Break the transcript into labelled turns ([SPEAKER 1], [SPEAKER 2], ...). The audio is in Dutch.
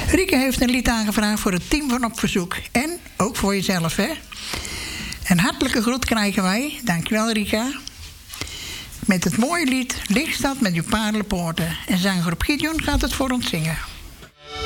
[SPEAKER 1] Rika heeft een lied aangevraagd voor het team van Op Verzoek. En ook voor jezelf, hè. Een hartelijke groet krijgen wij. Dankjewel, Rika. Met het mooie lied Lichtstad met uw parelpoorten. En zanggroep Gideon gaat het voor ons zingen.